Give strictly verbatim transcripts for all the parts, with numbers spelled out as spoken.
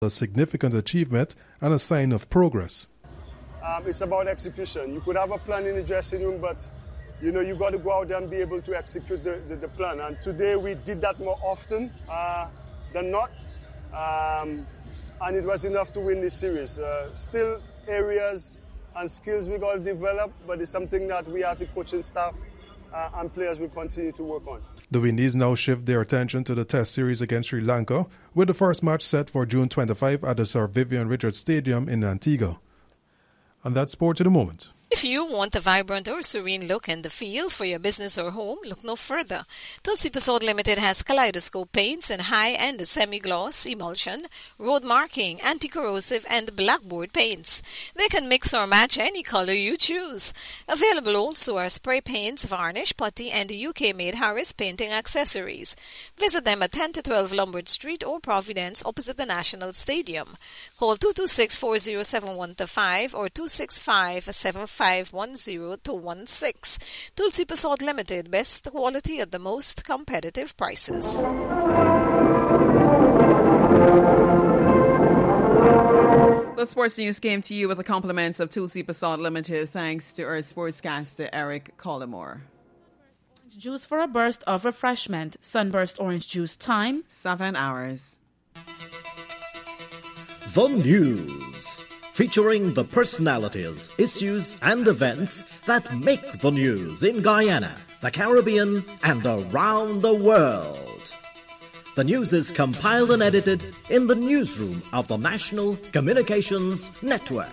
a significant achievement and a sign of progress. Um, it's about execution. You could have a plan in the dressing room, but you know you got to go out there and be able to execute the, the, the plan. And today we did that more often uh, than not, um, and it was enough to win this series. Uh, still areas and skills we got to develop, but it's something that we as the coaching staff uh, and players will continue to work on. The Windies now shift their attention to the Test series against Sri Lanka, with the first match set for June twenty-fifth at the Sir Vivian Richards Stadium in Antigua. And that's sport to the moment. If you want a vibrant or serene look and the feel for your business or home, look no further. Tulsi Pasod Limited has kaleidoscope paints and high-end semi-gloss, emulsion, road marking, anti-corrosive, and blackboard paints. They can mix or match any color you choose. Available also are spray paints, varnish, putty, and U K-made Harris painting accessories. Visit them at ten to twelve Lombard Street or Providence opposite the National Stadium. Call two two six, four zero seven one two five or two six five, seven five one zero two one six. Tulsi Pasod Limited, best quality at the most competitive prices. The sports news came to you with the compliments of Tulsi Pasod Limited, thanks to our sportscaster Eric Collymore. Juice for a burst of refreshment. Sunburst orange juice time. Seven hours. The News, featuring the personalities, issues and events that make the news in Guyana, the Caribbean and around the world. The news is compiled and edited in the newsroom of the National Communications Network.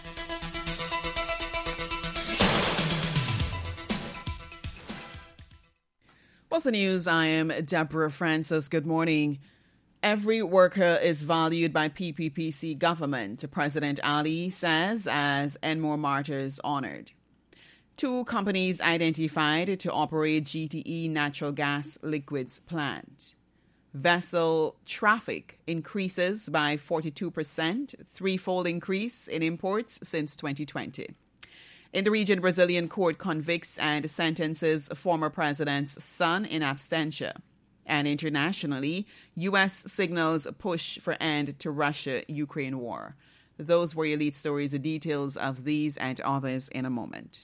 With the news, I am Deborah Francis. Good morning. Every worker is valued by P P P C government, President Ali says, as Enmore Martyrs honored. Two companies identified to operate G T E natural gas liquids plant. Vessel traffic increases by forty-two percent, threefold increase in imports since twenty twenty. In the region, Brazilian court convicts and sentences former president's son in absentia. And internationally, U S signals push for end to Russia-Ukraine war. Those were your lead stories. The details of these and others in a moment.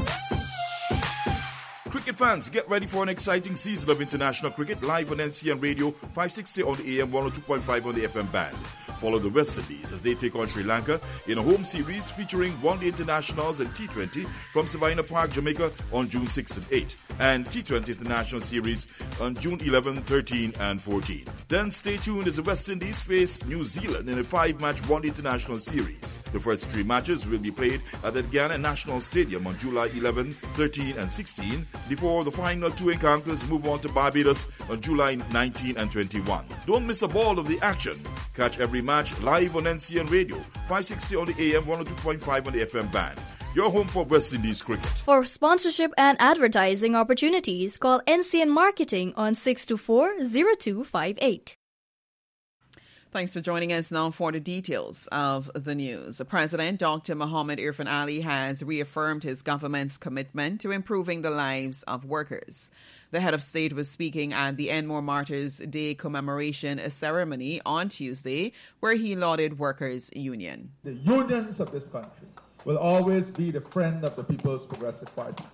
Cricket fans, get ready for an exciting season of international cricket live on N C N Radio, five sixty on the A M, one oh two point five on the F M band. Follow the West Indies as they take on Sri Lanka in a home series featuring one-day internationals and T twenty from Savannah Park, Jamaica on June sixth and eighth, and T twenty International Series on June eleventh, thirteenth and fourteenth. Then stay tuned as the West Indies face New Zealand in a five-match one-day international series. The first three matches will be played at the Guyana National Stadium on July eleventh, thirteenth and sixteenth, before the final two encounters move on to Barbados on July nineteenth and twenty-first. Don't miss a ball of the action. Catch every match live on N C N Radio, five sixty on the A M, one oh two point five on the F M band. Your home for West Indies cricket. For sponsorship and advertising opportunities, call N C N Marketing on six two four, zero two five eight. Thanks for joining us now for the details of the news. President Doctor Mohammed Irfan Ali has reaffirmed his government's commitment to improving the lives of workers. The head of state was speaking at the Enmore Martyrs Day commemoration ceremony on Tuesday, where he lauded workers' union. The unions of this country will always be the friend of the People's Progressive Party.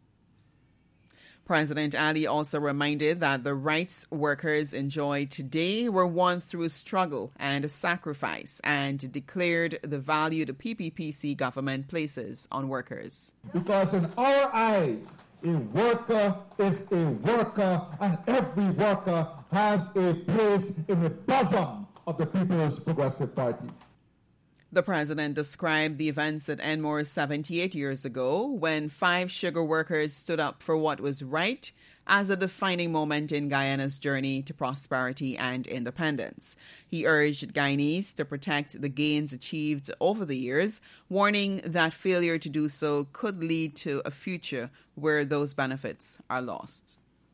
President Ali also reminded that the rights workers enjoy today were won through struggle and sacrifice, and declared the value the P P P C government places on workers. Because in our eyes, a worker is a worker, and every worker has a place in the bosom of the People's Progressive Party. The president described the events at Enmore seventy-eight years ago, when five sugar workers stood up for what was right, as a defining moment in Guyana's journey to prosperity and independence. He urged Guyanese to protect the gains achieved over the years, warning that failure to do so could lead to a future where those benefits are lost.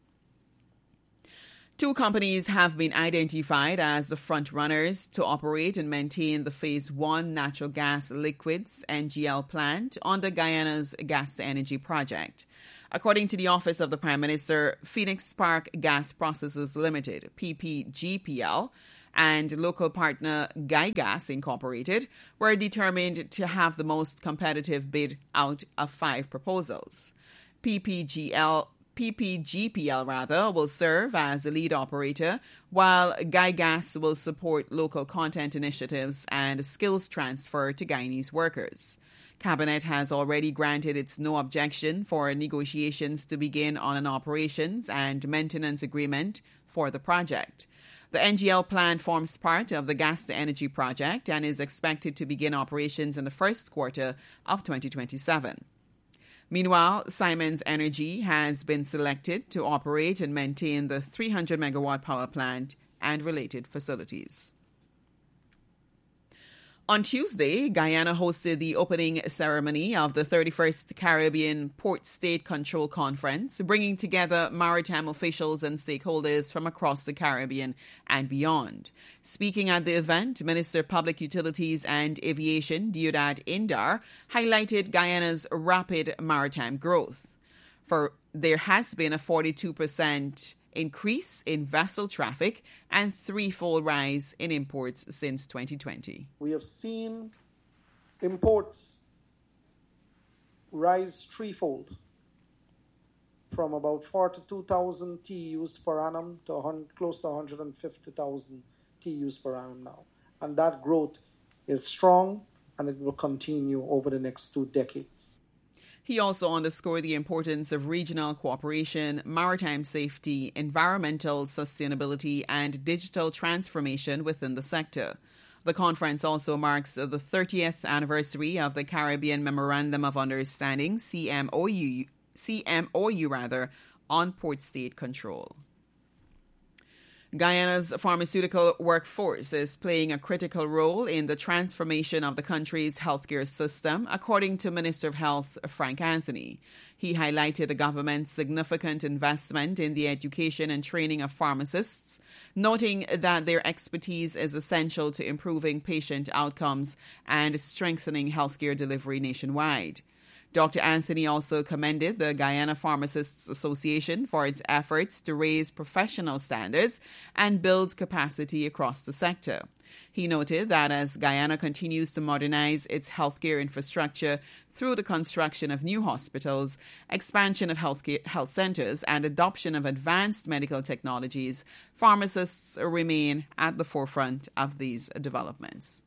Two companies have been identified as the front runners to operate and maintain the Phase one natural gas liquids N G L plant under Guyana's Gas to Energy project. According to the Office of the Prime Minister, Phoenix Park Gas Processors Limited, P P G P L, and local partner GuyGas Incorporated were determined to have the most competitive bid out of five proposals. P P G L P P G P L rather will serve as the lead operator, while GuyGas will support local content initiatives and skills transfer to Guyanese workers. Cabinet has already granted its no objection for negotiations to begin on an operations and maintenance agreement for the project. The N G L plant forms part of the Gas to Energy project and is expected to begin operations in the first quarter of twenty twenty-seven. Meanwhile, Siemens Energy has been selected to operate and maintain the three hundred megawatt power plant and related facilities. On Tuesday, Guyana hosted the opening ceremony of the thirty-first Caribbean Port State Control Conference, bringing together maritime officials and stakeholders from across the Caribbean and beyond. Speaking at the event, Minister of Public Utilities and Aviation Deodat Indar highlighted Guyana's rapid maritime growth. For there has been a forty-two percent increase in vessel traffic and threefold rise in imports since twenty twenty. We have seen imports rise threefold from about forty-two thousand T E Us per annum to close to one hundred fifty thousand T E Us per annum now. And that growth is strong and it will continue over the next two decades. He also underscored the importance of regional cooperation, maritime safety, environmental sustainability, and digital transformation within the sector. The conference also marks the thirtieth anniversary of the Caribbean Memorandum of Understanding, C M O U, C M O U rather, on port state control. Guyana's pharmaceutical workforce is playing a critical role in the transformation of the country's healthcare system, according to Minister of Health Frank Anthony. He highlighted the government's significant investment in the education and training of pharmacists, noting that their expertise is essential to improving patient outcomes and strengthening healthcare delivery nationwide. Doctor Anthony also commended the Guyana Pharmacists Association for its efforts to raise professional standards and build capacity across the sector. He noted that as Guyana continues to modernize its healthcare infrastructure through the construction of new hospitals, expansion of healthcare, health centers, and adoption of advanced medical technologies, pharmacists remain at the forefront of these developments.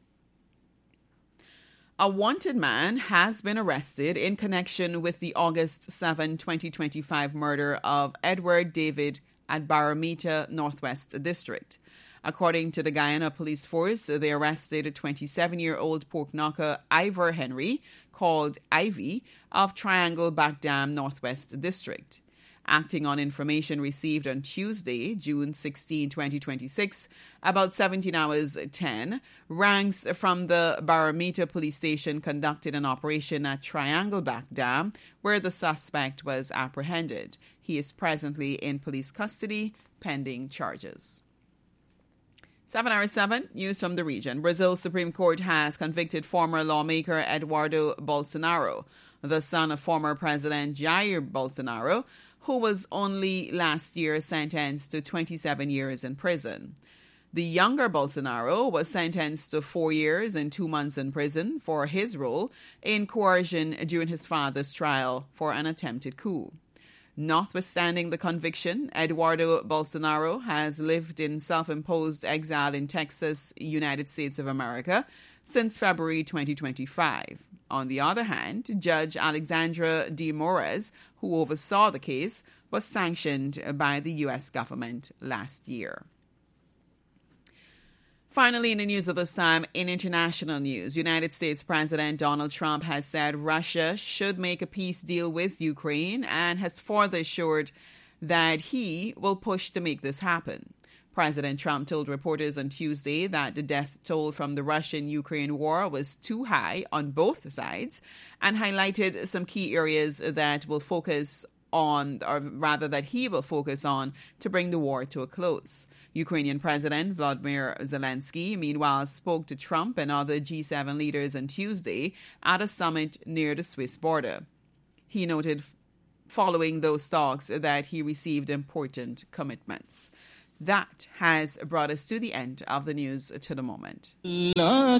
A wanted man has been arrested in connection with the August seventh, twenty twenty-five murder of Edward David at Baramita Northwest District. According to the Guyana Police Force, they arrested twenty-seven-year-old pork knocker Ivor Henry, called Ivy, of Triangle Back Dam Northwest District. Acting on information received on Tuesday, June sixteenth, twenty twenty-six, about seventeen hours ten, ranks from the Baramita Police Station conducted an operation at Triangle Back Dam, where the suspect was apprehended. He is presently in police custody, pending charges. seven hours seven, news from the region. Brazil's Supreme Court has convicted former lawmaker Eduardo Bolsonaro, the son of former President Jair Bolsonaro, who was only last year sentenced to twenty-seven years in prison. The younger Bolsonaro was sentenced to four years and two months in prison for his role in coercion during his father's trial for an attempted coup. Notwithstanding the conviction, Eduardo Bolsonaro has lived in self-imposed exile in Texas, United States of America, since February twenty twenty-five. On the other hand, Judge Alexandra de Moraes, who oversaw the case, was sanctioned by the U S government last year. Finally, in the news of this time, in international news, United States President Donald Trump has said Russia should make a peace deal with Ukraine and has further assured that he will push to make this happen. President Trump told reporters on Tuesday that the death toll from the Russian-Ukraine war was too high on both sides and highlighted some key areas that will focus on, or rather that he will focus on, to bring the war to a close. Ukrainian President Vladimir Zelensky, meanwhile, spoke to Trump and other G seven leaders on Tuesday at a summit near the Swiss border. He noted following those talks that he received important commitments. That has brought us to the end of the news to the moment. The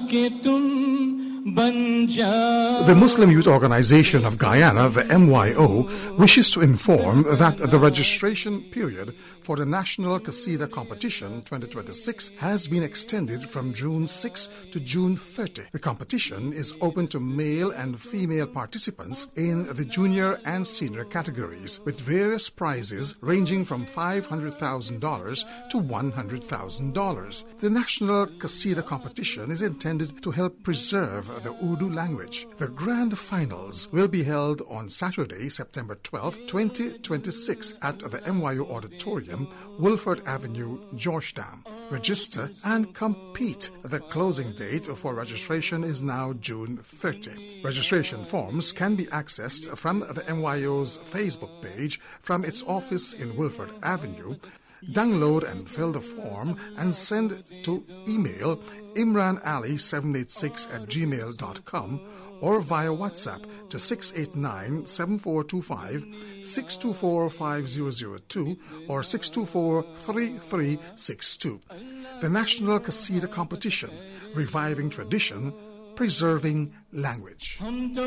Muslim Youth Organization of Guyana, the M Y O, wishes to inform that the registration period for the National Qasida Competition twenty twenty-six has been extended from June sixth to June thirtieth. The competition is open to male and female participants in the junior and senior categories, with various prizes ranging from five hundred thousand dollars to one hundred thousand dollars. The National Qasida Competition is intended to help preserve the Urdu language. The grand finals will be held on Saturday, September twelfth, twenty twenty-six at the M Y O Auditorium, Wolford Avenue, Georgetown. Register and compete. The closing date for registration is now June thirtieth. Registration forms can be accessed from the M Y O's Facebook page from its office in Wolford Avenue. Download and fill the form and send to email imran ali seven eight six at gmail dot com or via WhatsApp to six eight nine, seven four two five, six two four five zero zero two or six two four three three six two. The National Qasida Competition, reviving tradition, preserving language.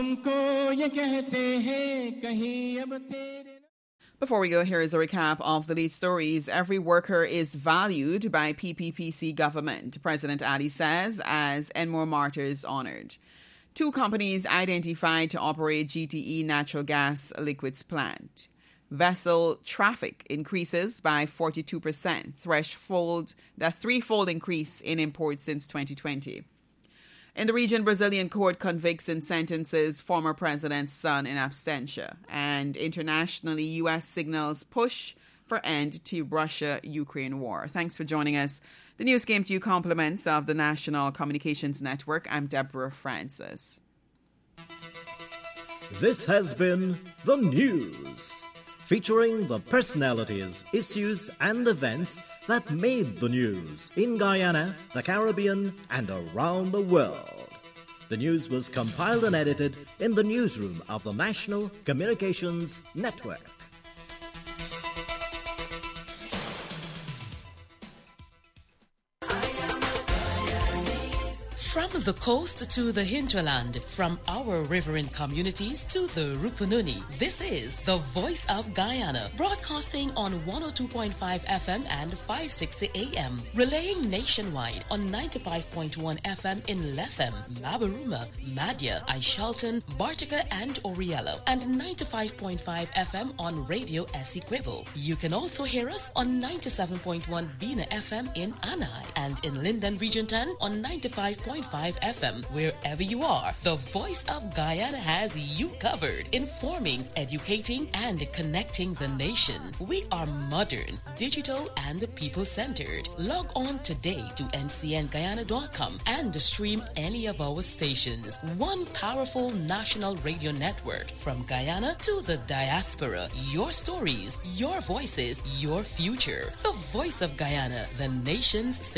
Before we go, here is a recap of the lead stories. Every worker is valued by P P P C government, President Ali says, as Enmore Martyrs honored. Two companies identified to operate G T E natural gas liquids plant. Vessel traffic increases by forty-two percent, threshold, the threefold increase in imports since twenty twenty. In the region, Brazilian court convicts and sentences former president's son in absentia. And internationally, U S signals push for end to Russia-Ukraine war. Thanks for joining us. The news came to you compliments of the National Communications Network. I'm Deborah Francis. This has been The News, featuring the personalities, issues and events that made the news in Guyana, the Caribbean and around the world. The news was compiled and edited in the newsroom of the National Communications Network. From the coast to the hinterland, from our riverine communities to the Rupununi, this is the Voice of Guyana, broadcasting on one oh two point five F M and five sixty A M, relaying nationwide on ninety-five point one F M in Lethem, Mabaruma, Madya, Aishalton, Bartica and Oriello, and ninety-five point five F M on Radio Essequibo. You can also hear us on ninety-seven point one Vina F M in Anai and in Linden Region ten on ninety-five point five F M. Wherever you are, the Voice of Guyana has you covered, informing, educating, and connecting the nation. We are modern, digital, and people-centered. Log on today to N C N Guyana dot com and stream any of our stations. One powerful national radio network from Guyana to the diaspora. Your stories, your voices, your future. The Voice of Guyana, the nation's station.